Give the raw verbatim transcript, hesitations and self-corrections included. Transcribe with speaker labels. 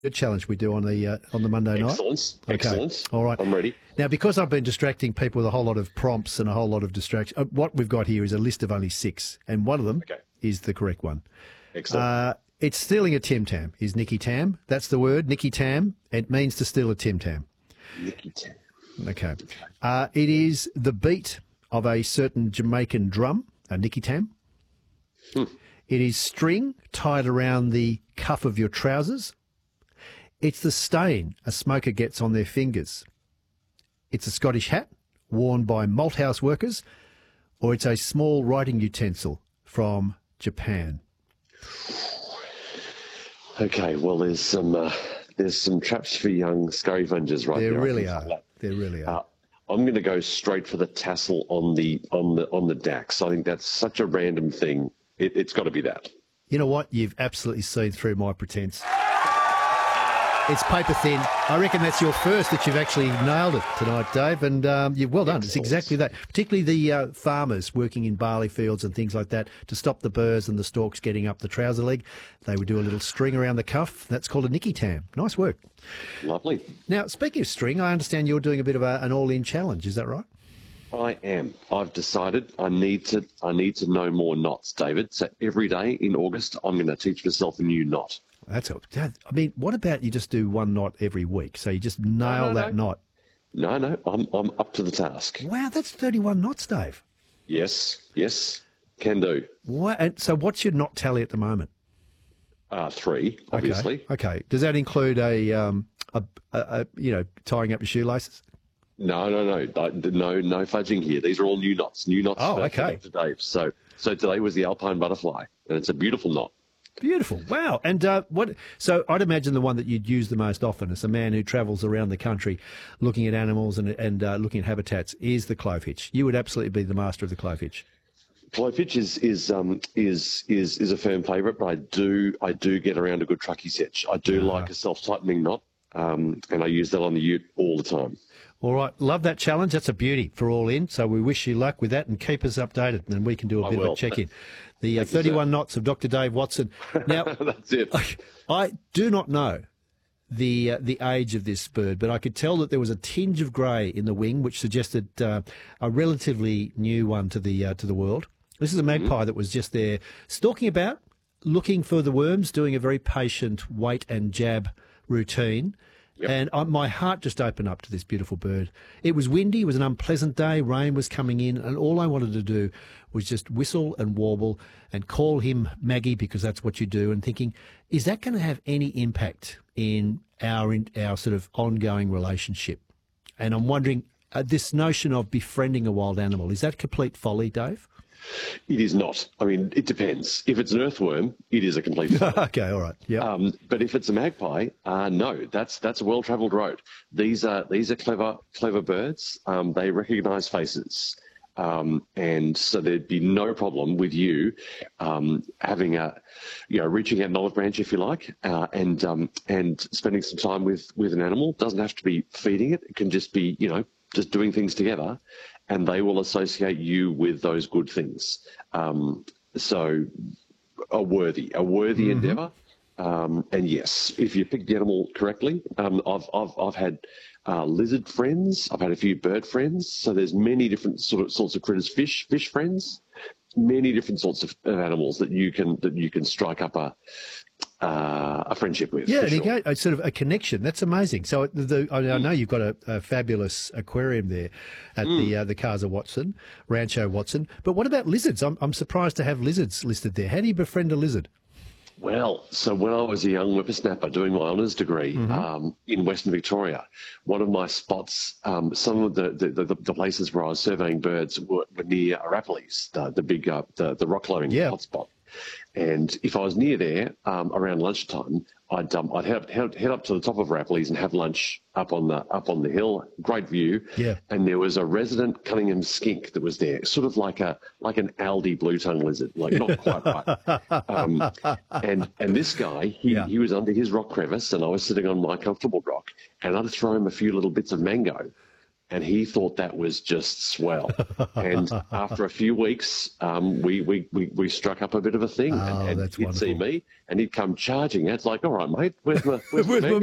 Speaker 1: challenge we do on the uh, on the Monday night?
Speaker 2: Excellent.
Speaker 1: Okay.
Speaker 2: Excellent.
Speaker 1: All right.
Speaker 2: I'm ready.
Speaker 1: Now, because I've been distracting people with a whole lot of prompts and a whole lot of distraction, uh, what we've got here is a list of only six, and one of them
Speaker 2: Okay.
Speaker 1: is the correct one.
Speaker 2: Excellent.
Speaker 1: Uh, it's stealing a Tim Tam. Is Nicky Tam? That's the word, Nicky Tam. It means to steal a Tim Tam.
Speaker 2: Nicky Tam.
Speaker 1: Okay. Uh, it is the beat of a certain Jamaican drum, a Nicky Tam.
Speaker 2: Hmm.
Speaker 1: It is string tied around the cuff of your trousers. It's the stain a smoker gets on their fingers. It's a Scottish hat worn by malthouse workers, or it's a small writing utensil from Japan.
Speaker 2: Okay, well, there's some uh, there's some traps for young scurryvungers right there.
Speaker 1: There
Speaker 2: I
Speaker 1: really
Speaker 2: think.
Speaker 1: are. There really are.
Speaker 2: Uh, I'm going to go straight for the tassel on the on the on the Dax. I think that's such a random thing. It, it's got to be that.
Speaker 1: You know what? You've absolutely seen through my pretense. It's paper thin. I reckon that's your first that you've actually nailed it tonight, Dave, and um, you've well done. It's exactly that. Particularly the uh, farmers working in barley fields and things like that to stop the burrs and the stalks getting up the trouser leg. They would do a little string around the cuff. That's called a Nicky Tam. Nice work.
Speaker 2: Lovely.
Speaker 1: Now, speaking of string, I understand you're doing a bit of a, an all-in challenge. Is that right?
Speaker 2: I am. I've decided I need to I need to know more knots, David. So every day in August, I'm going to teach myself a new knot.
Speaker 1: That's a, I mean, what about you just do one knot every week? So you just nail
Speaker 2: no, no,
Speaker 1: that
Speaker 2: no.
Speaker 1: knot.
Speaker 2: No, no, I'm I'm up to the task.
Speaker 1: Wow, that's thirty-one knots, Dave.
Speaker 2: Yes, yes, can do.
Speaker 1: What, and so what's your knot tally at the moment?
Speaker 2: Uh, three, obviously.
Speaker 1: Okay. Okay. Does that include a, um, a, a, a you know, tying up your shoelaces?
Speaker 2: No, no, no, no, no, no fudging here. These are all new knots. New knots.
Speaker 1: Oh,
Speaker 2: for,
Speaker 1: okay.
Speaker 2: For Dave. So, so today was the Alpine butterfly, and it's a beautiful knot.
Speaker 1: Beautiful. Wow. And uh, what? So I'd imagine the one that you'd use the most often as a man who travels around the country looking at animals and, and uh, looking at habitats is the clove hitch. You would absolutely be the master of the clove hitch.
Speaker 2: Clove hitch is is um is is is a firm favourite, but I do I do get around a good truckies hitch. I do
Speaker 1: Ah.
Speaker 2: like a self tightening knot, um, and I use that on the ute all the time.
Speaker 1: All right. Love that challenge. That's a beauty for All In. So we wish you luck with that and keep us updated, and we can do a
Speaker 2: I
Speaker 1: bit
Speaker 2: will.
Speaker 1: of a check-in. The uh,
Speaker 2: Thank you, sir.
Speaker 1: thirty-one knots of Doctor Dave Watson. Now,
Speaker 2: That's it.
Speaker 1: I do not know the uh, the age of this bird, but I could tell that there was a tinge of grey in the wing, which suggested uh, a relatively new one to the uh, to the world. This is a magpie
Speaker 2: Mm-hmm.
Speaker 1: that was just there stalking about, looking for the worms, doing a very patient wait and jab routine.
Speaker 2: Yep.
Speaker 1: And I, my heart just opened up to this beautiful bird. It was windy, it was an unpleasant day, rain was coming in, and all I wanted to do was just whistle and warble and call him Maggie, because that's what you do, and thinking, is that going to have any impact in our in, our sort of ongoing relationship? And I'm wondering, uh, this notion of befriending a wild animal, is that complete folly, Dave?
Speaker 2: It is not. I mean, it depends. If it's an earthworm, it is a complete failure.
Speaker 1: Okay, all right. Yeah.
Speaker 2: Um, but if it's a magpie, uh, no, that's that's a well-travelled road. These are these are clever clever birds. Um, they recognise faces, um, and so there'd be no problem with you um, having a, you know, reaching out an olive branch if you like, uh, and um, and spending some time with with an animal. Doesn't have to be feeding it. It can just be, you know, just doing things together, and they will associate you with those good things. Um, so a worthy, a worthy
Speaker 1: Mm-hmm.
Speaker 2: endeavour. Um, and yes, if you pick the animal correctly, um, I've, I've, I've had uh, lizard friends. I've had a few bird friends. So there's many different sort of sorts of critters, fish, fish friends, many different sorts of, of animals that you can, that you can strike up a, uh, a friendship with.
Speaker 1: Yeah,
Speaker 2: for
Speaker 1: and you
Speaker 2: sure.
Speaker 1: go, it's sort of a connection. That's amazing. So the, the, I I know you've got a, a fabulous aquarium there at the uh, the Casa Watson, Rancho Watson. But what about lizards? I'm, I'm surprised to have lizards listed there. How do you befriend a lizard?
Speaker 2: Well, so when I was a young whippersnapper doing my honours degree um, in Western Victoria, one of my spots, um, some of the, the, the, the places where I was surveying birds were, were near Arapiles, the, the big, uh, the, the rock climbing
Speaker 1: Yeah.
Speaker 2: hotspot. And if I was near there um, around lunchtime, I'd um, I'd head up, head, head up to the top of Rapley's and have lunch up on the up on the hill. Great view.
Speaker 1: Yeah.
Speaker 2: And there was a resident Cunningham skink that was there, sort of like a like an Aldi blue tongue lizard, like not quite right. Um, and and this guy, he,
Speaker 1: Yeah.
Speaker 2: he was under his rock crevice, and I was sitting on my comfortable rock, and I'd throw him a few little bits of mango. and he thought that was just swell. And after a few weeks, um, we, we, we, we struck up a bit of a thing.
Speaker 1: Oh,
Speaker 2: and and
Speaker 1: that's
Speaker 2: he'd see
Speaker 1: wonderful.
Speaker 2: me, and he'd come charging. It's like, all right, mate, where's my, where's my
Speaker 1: Where's my
Speaker 2: Meg?